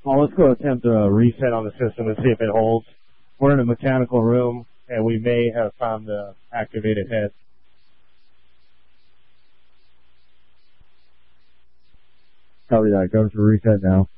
Well, let's go attempt a reset on the system and see if it holds. We're in a mechanical room, and we may have found the activated head. Copy that. Go to reset now.